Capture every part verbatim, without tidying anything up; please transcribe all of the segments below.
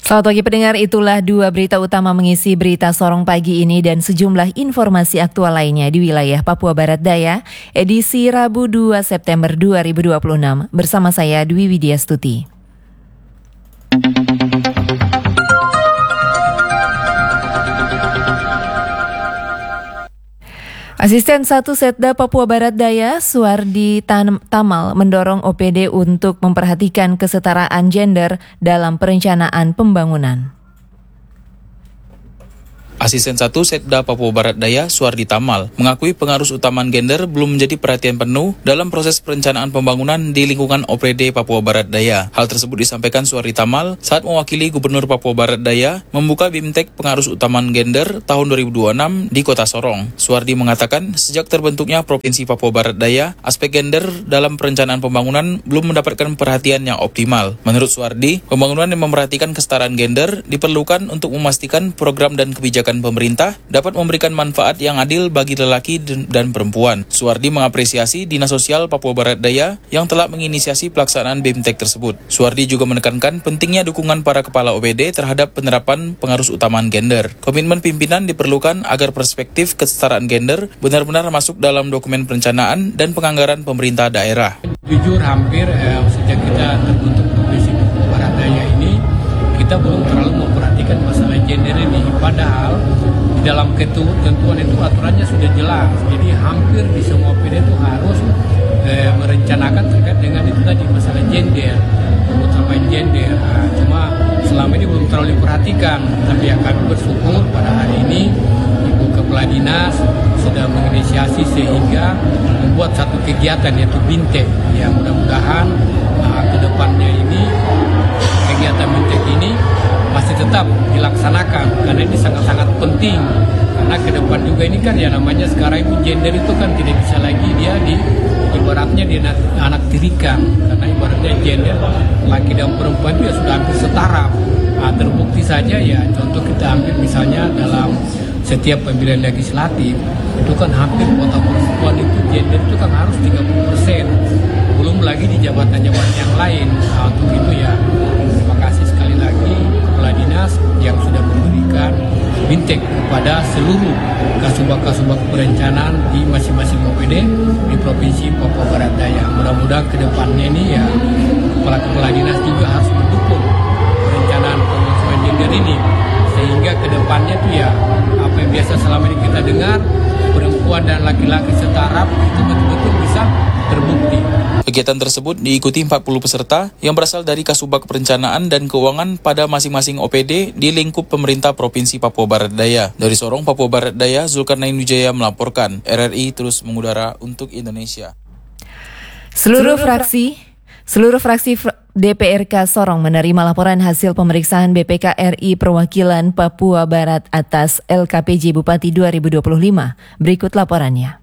Selamat pagi pendengar, itulah dua berita utama mengisi berita Sorong pagi ini dan sejumlah informasi aktual lainnya di wilayah Papua Barat Daya, edisi Rabu dua September dua ribu dua puluh enam. Bersama saya Dwi Widya Stuti. Asisten satu Setda Papua Barat Daya, Suardi Tamal, mendorong O P D untuk memperhatikan kesetaraan gender dalam perencanaan pembangunan. Asisten satu Setda Papua Barat Daya, Suardi Tamal, mengakui pengarus utamaan gender belum menjadi perhatian penuh dalam proses perencanaan pembangunan di lingkungan O P D Papua Barat Daya. Hal tersebut disampaikan Suardi Tamal saat mewakili Gubernur Papua Barat Daya membuka Bimtek pengarus utamaan gender tahun dua ribu dua puluh enam di Kota Sorong. Suardi mengatakan sejak terbentuknya Provinsi Papua Barat Daya, aspek gender dalam perencanaan pembangunan belum mendapatkan perhatian yang optimal. Menurut Suardi, pembangunan yang memperhatikan kesetaraan gender diperlukan untuk memastikan program dan kebijakan pemerintah dapat memberikan manfaat yang adil bagi lelaki dan perempuan. Suardi mengapresiasi Dinas Sosial Papua Barat Daya yang telah menginisiasi pelaksanaan Bimtek tersebut. Suardi juga menekankan pentingnya dukungan para kepala O P D terhadap penerapan pengarus utamaan gender. Komitmen pimpinan diperlukan agar perspektif kesetaraan gender benar-benar masuk dalam dokumen perencanaan dan penganggaran pemerintah daerah. Jujur hampir eh, sejak kita terbentuk Provinsi Papua Barat Daya ini, kita belum terlalu memperhatikan masalah gender ini, padahal di dalam ketentuan itu aturannya sudah jelas. Jadi hampir di semua O P D itu harus eh, merencanakan terkait dengan itu tadi masalah gender, terutama gender. Nah, cuma selama ini belum terlalu diperhatikan. Tapi ya kami bersyukur pada hari ini Ibu Kepala Dinas sudah menginisiasi sehingga membuat satu kegiatan yaitu Bimtek. Ya mudah-mudahan nah, ke depannya ini kegiatan Bimtek ini masih tetap dilaksanakan karena ini sangat-sangat penting, karena ke depan juga ini kan ya namanya sekarang itu gender itu kan tidak bisa lagi dia di ibaratnya dia anak tirikan, karena ibaratnya gender laki dan perempuan itu ya sudah hampir setara. Nah, terbukti saja ya contoh kita ambil misalnya dalam setiap pemilihan legislatif itu kan hampir kuota perempuan itu gender itu kan harus tiga puluh persen, belum lagi di jabatan-jabatan yang lain. Nah, untuk itu ya terima kasih sekali lagi Kepala Dinas yang sudah memberikan Bimtek kepada seluruh kasubag-kasubag perencanaan di masing-masing O P D di Provinsi Papua Barat Daya. Mudah-mudahan ke depannya ini ya kepala-kepala dinas juga harus mendukung perencanaan pembangunan gender ini, sehingga ke depannya itu ya apa yang biasa selama ini kita dengar perempuan dan laki-laki setara itu betul-betul bisa terbukti. Kegiatan tersebut diikuti empat puluh peserta yang berasal dari Kasubag Perencanaan dan Keuangan pada masing-masing O P D di lingkup pemerintah Provinsi Papua Barat Daya. Dari Sorong, Papua Barat Daya, Zulkarnain Wijaya melaporkan. R R I terus mengudara untuk Indonesia. Seluruh fraksi Seluruh fraksi D P R K Sorong menerima laporan hasil pemeriksaan B P K R I Perwakilan Papua Barat atas L K P J Bupati dua ribu dua puluh lima. Berikut laporannya.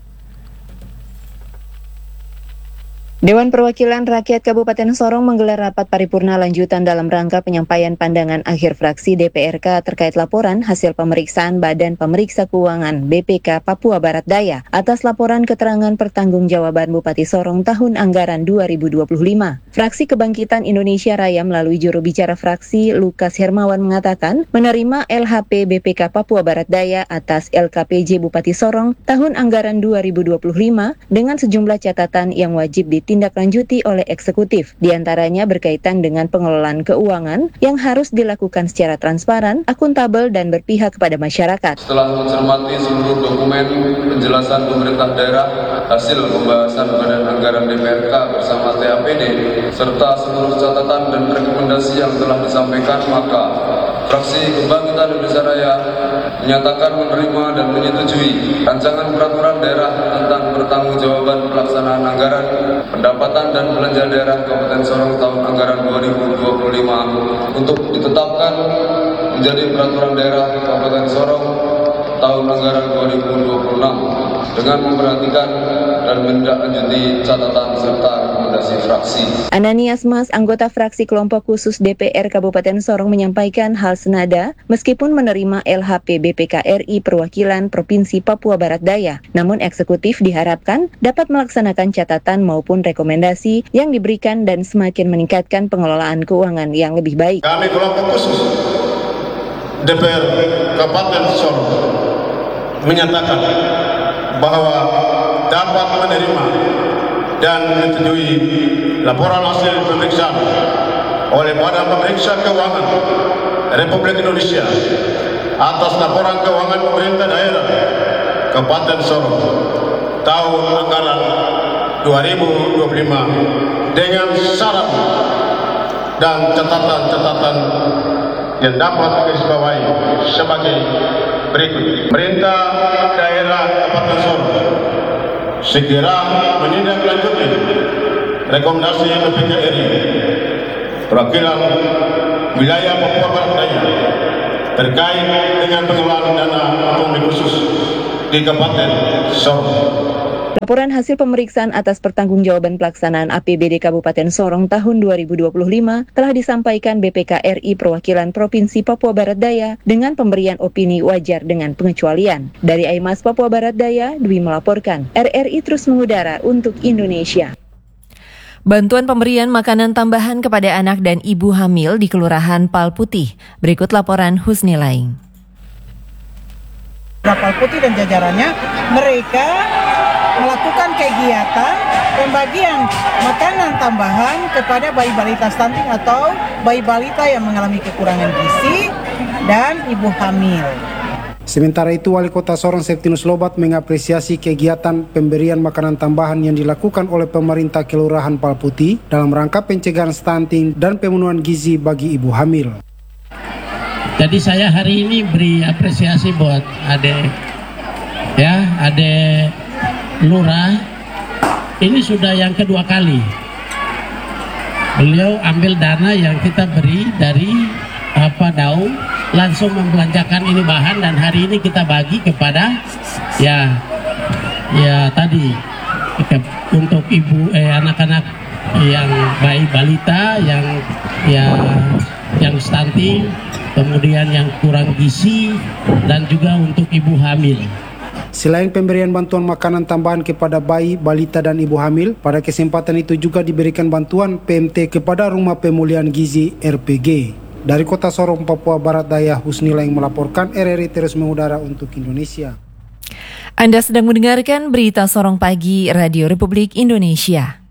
Dewan Perwakilan Rakyat Kabupaten Sorong menggelar rapat paripurna lanjutan dalam rangka penyampaian pandangan akhir fraksi D P R K terkait laporan hasil pemeriksaan Badan Pemeriksa Keuangan B P K Papua Barat Daya atas laporan keterangan pertanggungjawaban Bupati Sorong tahun anggaran dua ribu dua puluh lima. Fraksi Kebangkitan Indonesia Raya melalui juru bicara fraksi Lukas Hermawan mengatakan menerima L H P B P K Papua Barat Daya atas L K P J Bupati Sorong tahun anggaran dua ribu dua puluh lima dengan sejumlah catatan yang wajib ditindak ditindaklanjuti oleh eksekutif, diantaranya berkaitan dengan pengelolaan keuangan yang harus dilakukan secara transparan, akuntabel, dan berpihak kepada masyarakat. Setelah mencermati seluruh dokumen penjelasan pemerintah daerah, hasil pembahasan Badan Anggaran D P R K bersama T A P D, serta seluruh catatan dan rekomendasi yang telah disampaikan, maka Fraksi Kebangkitan Indonesia Raya menyatakan menerima dan menyetujui rancangan peraturan daerah tentang pertanggungjawaban pelaksanaan anggaran pendapatan dan belanja daerah Kabupaten Sorong tahun anggaran dua ribu dua puluh lima untuk ditetapkan menjadi peraturan daerah Kabupaten Sorong tahun anggaran dua ribu dua puluh enam dengan memperhatikan dan menindaklanjuti catatan serta rekomendasi rekomendasi fraksi. Ananias Mas, anggota fraksi kelompok khusus D P R Kabupaten Sorong menyampaikan hal senada meskipun menerima L H P B P K R I perwakilan Provinsi Papua Barat Daya. Namun eksekutif diharapkan dapat melaksanakan catatan maupun rekomendasi yang diberikan dan semakin meningkatkan pengelolaan keuangan yang lebih baik. Kami kelompok khusus D P R Kabupaten Sorong menyatakan bahwa dapat menerima dan menyetujui laporan hasil pemeriksaan oleh Badan Pemeriksa Keuangan Republik Indonesia atas laporan keuangan pemerintah daerah Kabupaten Sorong tahun anggaran dua ribu dua puluh lima dengan syarat dan catatan-catatan yang dapat digarisbawahi sebagai berikut. Pemerintah daerah Kabupaten Sorong segera menindaklanjuti rekomendasi B P K R I perwakilan wilayah Papua Barat Daya terkait dengan pengelolaan dana otonomi khusus di Kabupaten Sorong. Laporan hasil pemeriksaan atas pertanggungjawaban pelaksanaan A P B D Kabupaten Sorong tahun dua ribu dua puluh lima telah disampaikan B P K R I perwakilan Provinsi Papua Barat Daya dengan pemberian opini wajar dengan pengecualian. Dari Aimas Papua Barat Daya, Dwi melaporkan. R R I terus mengudara untuk Indonesia. Bantuan pemberian makanan tambahan kepada anak dan ibu hamil di Kelurahan Palputih. Berikut laporan Husni Laing. Palputih dan jajarannya, mereka melakukan kegiatan pembagian makanan tambahan kepada bayi balita stunting atau bayi balita yang mengalami kekurangan gizi dan ibu hamil. Sementara itu, Wali Kota Sorong Septinus Lobat mengapresiasi kegiatan pemberian makanan tambahan yang dilakukan oleh pemerintah Kelurahan Palputih dalam rangka pencegahan stunting dan pemenuhan gizi bagi ibu hamil. Jadi saya hari ini beri apresiasi buat adek, ya, adek Lurah. Ini sudah yang kedua kali beliau ambil dana yang kita beri dari apa daun, langsung membelanjakan ini bahan, dan hari ini kita bagi kepada ya ya tadi untuk ibu eh anak-anak yang bayi balita, yang ya yang stunting, kemudian yang kurang gizi, dan juga untuk ibu hamil. Selain pemberian bantuan makanan tambahan kepada bayi, balita, dan ibu hamil, pada kesempatan itu juga diberikan bantuan P M T kepada Rumah Pemulihan Gizi R P G. Dari Kota Sorong, Papua Barat Daya, Husni Laing melaporkan. R R I terus mengudara untuk Indonesia. Anda sedang mendengarkan berita Sorong Pagi Radio Republik Indonesia.